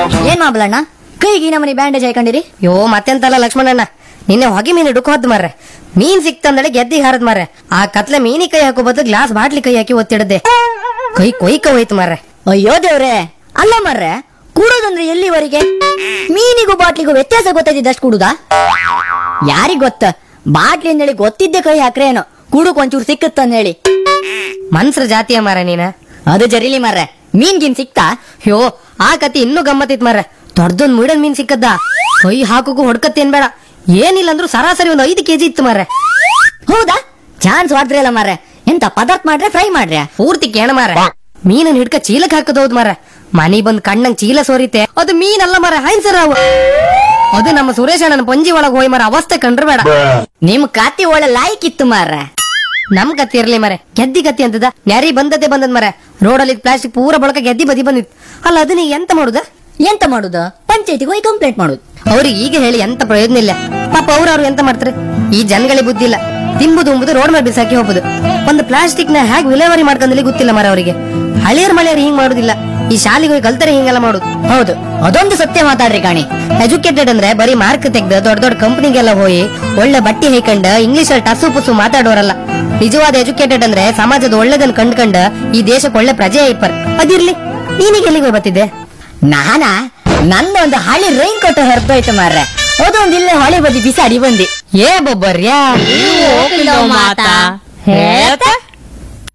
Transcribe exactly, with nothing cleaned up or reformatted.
ಏನ್ ಮಾಬ್ಲಣ್ಣ ಕೈಗೆ ನಮ್ಮನಿ ಬ್ಯಾಂಡೇಜ್ ಹಾಕೊಂಡಿರಿ? ಯೋ ಮತ್ತೆಂತಲ್ಲ ಲಕ್ಷ್ಮಣಣ್ಣ, ನಿನ್ನೆ ಹೊಗೆ ಮೀನು ಡುಕ್ ಹೊತ್ತು ಮಾರ್ರೆ. ಮೀನ್ ಸಿಕ್ತಂದಳೆ ಗೆದ್ದಿ ಹಾರದ್ ಮಾರ್ರೆ. ಆ ಕತ್ಲೆ ಮೀನಿ ಕೈ ಹಾಕೋ ಬದಲು ಗ್ಲಾಸ್ ಬಾಟ್ಲಿ ಕೈ ಹಾಕಿ ಒತ್ತಿಡದೆ ಕೈ ಕೊಯ್ಕ ಹೋಯ್ತು ಮಾರ್ರೆ. ಅಯ್ಯೋ ದೇವ್ರೆ, ಅಲ್ಲ ಮಾರ್ರೆ, ಕೂಡೋದಂದ್ರೆ ಎಲ್ಲಿವರೆಗೆ? ಮೀನಿಗೂ ಬಾಟ್ಲಿಗೂ ವ್ಯತ್ಯಾಸ ಗೊತ್ತಾಯ್ತಿದ್ದಷ್ಟು ಕೂಡುದಾ? ಯಾರಿಗ್ ಗೊತ್ತ, ಬಾಟ್ಲಿ ಅಂದೇಳಿ ಗೊತ್ತಿದ್ದೆ ಕೈ ಹಾಕ್ರೇನು ಕೂಡುಕ್ ಒಂಚೂರು ಸಿಕ್ಕತ್ತಂದೇಳಿ. ಮನ್ಸ್ರ ಜಾತಿಯ ಮಾರ ನೀನ. ಅದು ಜರಿಲಿ ಮಾರ್ರೆ, ಮೀನ್ ಗಿನ್ ಸಿಕ್ತಾ? ಯೋ ಆ ಕತಿ ಇನ್ನೂ ಗಮ್ಮತ್ತಿತ್ ಮಾರ್ರೆ. ದೊಡ್ಡದೊಂದ್ ಮುಡನ್ ಮೀನ್ ಸಿಕ್ಕದ್ದ, ಕೈ ಹಾಕೋಕು ಹೊಡ್ಕತ್ತೇನ್ ಬೇಡ, ಏನಿಲ್ಲ ಅಂದ್ರೂ ಸರಾಸರಿ ಒಂದು ಐದು ಕೆಜಿ ಇತ್ತು ಮಾರ್ರೆ. ಹೌದಾ? ಚಾನ್ಸ್ ವಾಡ್ರಿ ಅಲ್ಲ ಮಾರ್ರೆ. ಎಂತ ಪದಾರ್ಥ ಮಾಡ್ರೆ ಫ್ರೈ ಮಾಡ್ರೆ? ಪೂರ್ತಿ ಕೇಣ ಮಾರ. ಮೀನನ್ ಹಿಡ್ಕ ಚೀಲಕ್ ಹಾಕದೌದ್ ಮಾರ. ಮನಿ ಬಂದ್ ಕಣ್ಣಂಗ್ ಚೀಲ ಸೋರಿತೆ, ಅದು ಮೀನಲ್ಲ ಮಾರ, ಹೈನ್ಸರ್ ಅವು. ಅದು ನಮ್ಮ ಸುರೇಶ್ ಅಣ್ಣನ ಪಂಜಿ ಒಳಗ್ ಹೋಯ್ ಮಾರ, ಅವಸ್ಥೆ ಕಂಡ್ರ ಬೇಡ. ನಿಮ್ ಕಾತಿ ಒಳ್ಳೆ ಲಾಯ್ಕ್ ಇತ್ತು ಮಾರ್ರೆ. ನಮ್ ಕತ್ತಿ ಇರ್ಲಿ ಮರೆ, ಗೆದ್ದಿ ಕತ್ತಿ ಅಂತದ ನ್ಯಾರಿ ಬಂದದ್ದೇ ಬಂದದ್ ಮರೆ. ರೋಡಲ್ಲಿ ಪ್ಲಾಸ್ಟಿಕ್ ಪೂರ ಬಳಕ ಗೆದ್ದಿ ಬದಿ ಬಂದಿತ್ತು. ಅಲ್ಲ ಅದನ್ನ ಎಂತ ಮಾಡುದ? ಎಂತ ಮಾಡುದ? ಪಂಚಾಯತಿಗೆ ಹೋಗಿ ಕಂಪ್ಲೇಂಟ್ ಮಾಡುದು. ಅವ್ರಿಗೆ ಈಗ ಹೇಳಿ ಎಂತ ಪ್ರಯೋಜನ ಇಲ್ಲ. ಪಾಪ ಅವ್ರವ್ರು ಎಂತ ಮಾಡ್ತಾರೆ? ಈ ಜನಗಳಿಗೆ ಬುದ್ಧಿ ಇಲ್ಲ. ತಿಂಬುದು ಉಂಬುದು ರೋಡ್ ಮೇಲೆ ಬಿಸಾಕಿ ಹೋಗುದು. ಒಂದು ಪ್ಲಾಸ್ಟಿಕ್ ನ ಹೇಗೆ ವಿಲೇವಾರಿ ಮಾಡ್ಕೊಂಡಲ್ಲಿ ಗೊತ್ತಿಲ್ಲ ಮರ ಅವರಿಗೆ. ಹಳಿಯರ್ ಮಳೆಯರ್ ಹಿಂಗ್ ಮಾಡುದಿಲ್ಲ, ಈ ಶಾಲೆಗೆ ಹೋಗಿ ಕಲ್ತರೆ ಹಿಂಗೆಲ್ಲ ಮಾಡುದು. ಹೌದು, ಅದೊಂದು ಸತ್ಯ ಮಾತಾಡ್ರಿ ಕಾಣಿ. ಎಜುಕೇಟೆಡ್ ಅಂದ್ರೆ ಬರೀ ಮಾರ್ಕ್ ತೆಗ್ದು ದೊಡ್ಡ ದೊಡ್ಡ ಕಂಪನಿಗೆಲ್ಲ ಹೋಗಿ ಒಳ್ಳೆ ಬಟ್ಟಿ ಹೈಕಂಡ್ ಇಂಗ್ಲಿಷ್ ಅಲ್ಲಿ ಟಸು ಪುಸು ಮಾತಾಡೋರಲ್ಲ. ನಿಜವಾದ ಎಜುಕೇಟೆಡ್ ಅಂದ್ರೆ ಸಮಾಜದ ಒಳ್ಳೆದನ್ನ ಕಂಡ್ಕಂಡ್ ಈ ದೇಶಕ್ಕೆ ಒಳ್ಳೆ ಪ್ರಜೆ ಐಪರ್. ಅದಿರ್ಲಿ, ನೀನೀಗ ಎಲ್ಲಿಗೆ ಬರ್ತಿದ್ದೆ? ನಾನಾ ನಂದೊಂದು ಹಳಿ ರೈನ್ ಕೋಟ್ ಹೊರದೋಯ್ತು ಮಾರ್ರೆ, ಅದೊಂದು ಇಲ್ಲೇ ಹೊಳೆ ಬದಿ ಬಿಸಾಡಿ ಬಂದಿ. ಏ ಬೊಬ್ಬರ್ಯಾ ಮಾತಾ